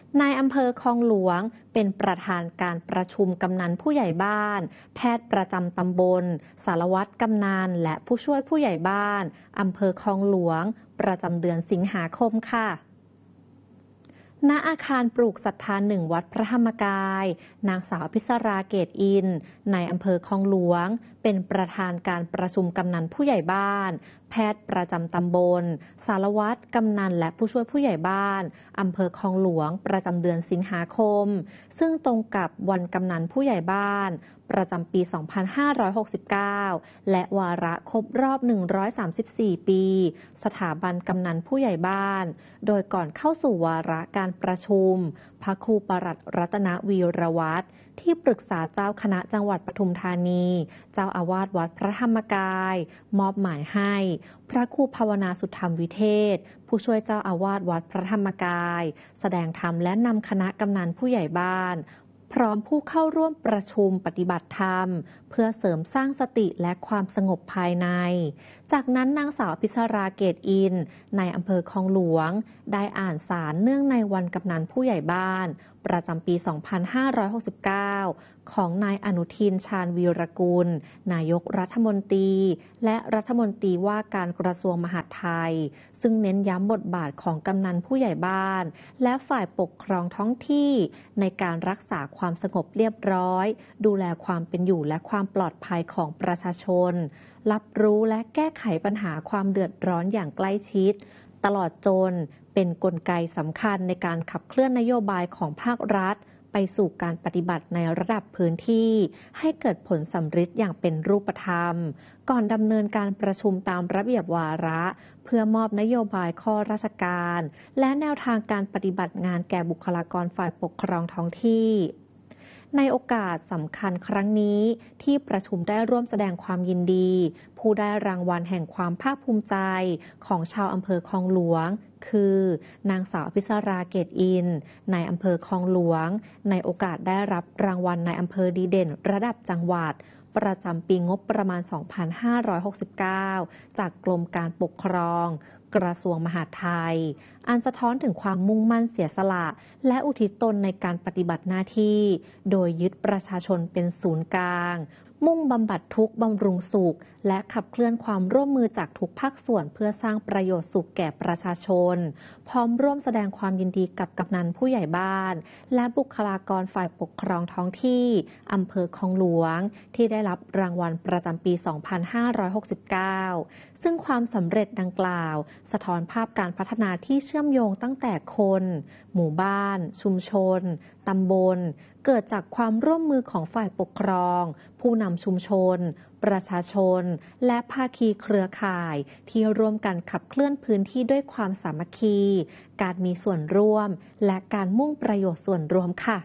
นายอำเภอคลองหลวงเป็นประธานการประชุมกำนันผู้ใหญ่บ้านแพทย์ประจำตำบลสารวัตรกำนันและผู้ช่วยผู้ใหญ่บ้านอำเภอคลองหลวงประจำเดือนสิงหาคมค่ะณอาคารปลูกศรัทธาหนึ่งวัดพระธรรมกายนางสาวพิศราเกตอินในอำเภอคลองหลวงเป็นประธานการประชุมกำนันผู้ใหญ่บ้านแพทย์ประจำตำบลสารวัตรกำนันและผู้ช่วยผู้ใหญ่บ้านอำเภอคลองหลวงประจำเดือนสิงหาคมซึ่งตรงกับวันกำนันผู้ใหญ่บ้านประจำปี 2569 และวาระครบรอบ 134 ปี สถาบันกำนันผู้ใหญ่บ้าน โดยก่อนเข้าสู่วาระการประชุม พระครูปรัตน์รัตนวีรวัฒน์ที่ปรึกษาเจ้าคณะจังหวัดปทุมธานี เจ้าอาวาสวัดพระธรรมกาย มอบหมายให้ พระครูภาวนาสุธรรมวิเทศ ผู้ช่วยเจ้าอาวาสวัดพระธรรมกาย แสดงธรรมและนำคณะกำนันผู้ใหญ่บ้านพร้อมผู้เข้าร่วมประชุมปฏิบัติธรรมเพื่อเสริมสร้างสติและความสงบภายในจากนั้นนางสาวพิศราเกตอินในอำเภอคลองหลวงได้อ่านสารเนื่องในวันกำนันผู้ใหญ่บ้านประจำปี 2569 ของนายอนุทินชาญวีรกุลนายกรัฐมนตรีและรัฐมนตรีว่าการกระทรวงมหาดไทยซึ่งเน้นย้ำบทบาทของกำนันผู้ใหญ่บ้านและฝ่ายปกครองท้องที่ในการรักษาความสงบเรียบร้อยดูแลความเป็นอยู่และความปลอดภัยของประชาชนรับรู้และแก้ไขปัญหาความเดือดร้อนอย่างใกล้ชิดตลอดจนเป็นกลไกสำคัญในการขับเคลื่อนนโยบายของภาครัฐไปสู่การปฏิบัติในระดับพื้นที่ให้เกิดผลสำฤทธิ์อย่างเป็นรูปธรรมก่อนดำเนินการประชุมตามระเบียบวาระเพื่อมอบนโยบายข้อราชการและแนวทางการปฏิบัติงานแก่บุคลากรฝ่ายปกครองท้องที่ในโอกาสสำคัญครั้งนี้ที่ประชุมได้ร่วมแสดงความยินดีผู้ได้รางวัลแห่งความภาคภูมิใจของชาวอำเภอคลองหลวงคือนางสาวพิศราเกตอินในอำเภอคลองหลวงในโอกาสได้รับรางวัลในอำเภอดีเด่นระดับจังหวัดประจำปีงบประมาณ 2569 จากกรมการปกครองกระทรวงมหาดไทยอันสะท้อนถึงความมุ่งมั่นเสียสละและอุทิศตนในการปฏิบัติหน้าที่โดยยึดประชาชนเป็นศูนย์กลางมุ่งบำบัดทุกข์บำรุงสุขและขับเคลื่อนความร่วมมือจากทุกภาคส่วนเพื่อสร้างประโยชน์สุขแก่ประชาชนพร้อมร่วมแสดงความยินดีกับกำนันผู้ใหญ่บ้านและบุคลากรฝ่ายปกครองท้องที่อำเภอคลองหลวงที่ได้รับรางวัลประจำปี 2569 ซึ่งความสำเร็จดังกล่าวสะท้อนภาพการพัฒนาที่เชื่อมโยงตั้งแต่คนหมู่บ้านชุมชนตำบลเกิดจากความร่วมมือของฝ่ายปกครองผู้นำชุมชนประชาชนและภาคีเครือข่ายที่ร่วมกันขับเคลื่อนพื้นที่ด้วยความสามัคคีการมีส่วนร่วมและการมุ่งประโยชน์ส่วนรวมค่ะ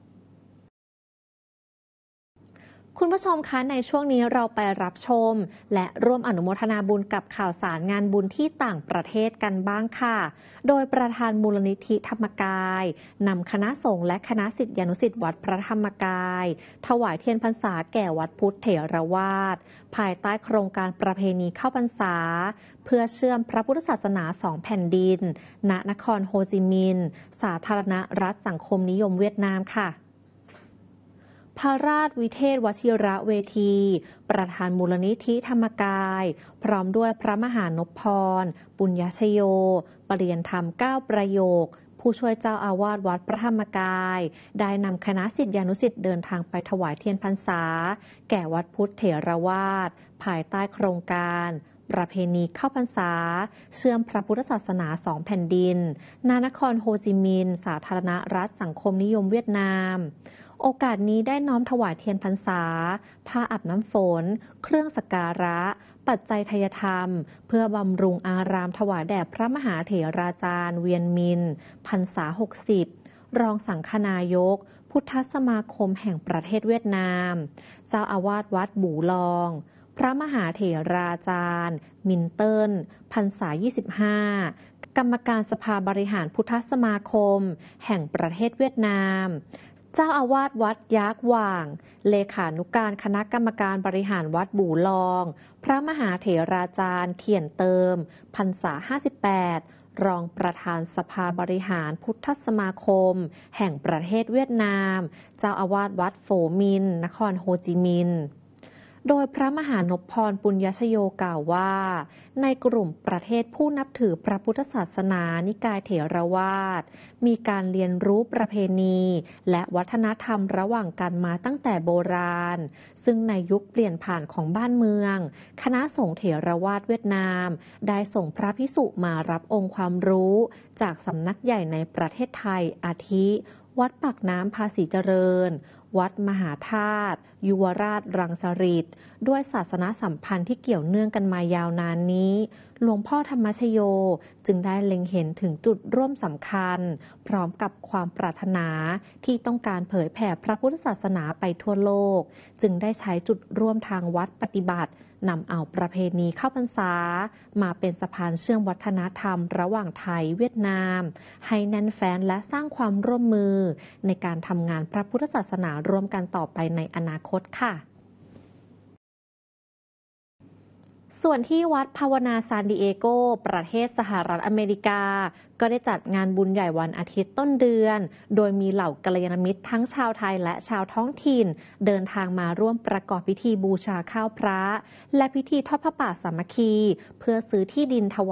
คุณผู้ชมคะในช่วงนี้เราไปรับชมและร่วมอนุโมทนาบุญกับข่าวสารงานบุญที่ต่างประเทศกันบ้างค่ะโดยประธานมูลนิธิธรรมกายนำคณะสงฆ์และคณะศิษยานุศิษย์วัดพระธรรมกายถวายเทียนพรรษาแก่วัดพุทธเถรวาทภายใต้โครงการประเพณีเข้าพรรษาเพื่อเชื่อมพระพุทธศาสนาสองแผ่นดินณนครโฮจิมินห์สาธารณรัฐสังคมนิยมเวียดนามค่ะพระราชวิเทศวชิระเวทีประธานมูลนิธิธรรมกายพร้อมด้วยพระมหานพพรปุญญชโยปริยนธรรม9ประโยคผู้ช่วยเจ้าอาวาสวัดพระธรรมกายได้นำคณะศิษยานุศิษย์เดินทางไปถวายเทียนพรรษาแก่วัดพุทธเถรวาทภายใต้โครงการประเพณีเข้าพรรษาเชื่อมพระพุทธศาสนาสองแผ่นดินณนครโฮจิมินห์สาธารณรัฐสังคมนิยมเวียดนามโอกาสนี้ได้น้อมถวายเทียนพรรษาผ้าอาบน้ำฝนเครื่องสักการะปัจจัยทายธรรมเพื่อบำรุงอารามถวายแด่พระมหาเถราจารย์เวียนมินพรรษา60รองสังฆนายกพุทธสมาคมแห่งประเทศเวียดนามเจ้าอาวาสวัดบู่ลองพระมหาเถราจารย์มินเติ้ลพรรษา25กรรมการสภาบริหารพุทธสมาคมแห่งประเทศเวียดนามเจ้าอาวาสวัดยักษ์หว่างเลขานุการคณะกรรมการบริหารวัดบู่ลองพระมหาเถราจารย์เขียนเติมพรรษา58 รองประธานสภาบริหารพุทธสมาคมแห่งประเทศเวียดนามเจ้าอาวาสวัดโฝมินห์นครโฮจิมินห์โดยพระมหานพพรปุญญชโยกล่าวว่าในกลุ่มประเทศผู้นับถือพระพุทธศาสนานิกายเถรวาทมีการเรียนรู้ประเพณีและวัฒนธรรมระหว่างกันมาตั้งแต่โบราณซึ่งในยุคเปลี่ยนผ่านของบ้านเมืองคณะสงฆ์เถรวาทเวียดนามได้ส่งพระภิกษุมารับองค์ความรู้จากสำนักใหญ่ในประเทศไทยอาทิวัดปากน้ำภาษีเจริญวัดมหาธาตุยุวราชรังสฤษฎ์ด้วยศาสนสัมพันธ์ที่เกี่ยวเนื่องกันมายาวนานนี้หลวงพ่อธรรมชโยจึงได้เล็งเห็นถึงจุดร่วมสำคัญพร้อมกับความปรารถนาที่ต้องการเผยแผ่พระพุทธศาสนาไปทั่วโลกจึงได้ใช้จุดร่วมทางวัดปฏิบัตินำเอาประเพณีเข้าพรรษามาเป็นสะพานเชื่อมวัฒนธรรมระหว่างไทยเวียดนามให้แน่นแฟ้นและสร้างความร่วมมือในการทำงานพระพุทธศาสนาร่วมกันต่อไปในอนาคตค่ะส่วนที่วัดภาวนาซานดิเอโกประเทศสหรัฐอเมริกาก็ได้จัดงานบุญใหญ่วันอาทิตย์ต้นเดือนโดยมีเหล่ากัลยาณมิตรทั้งชาวไทยและชาวท้องถิ่นเดินทางมาร่วมประกอบพิธีบูชาข้าวพระและพิธีทอดผ้าป่าสามัคคีเพื่อซื้อที่ดินถวาย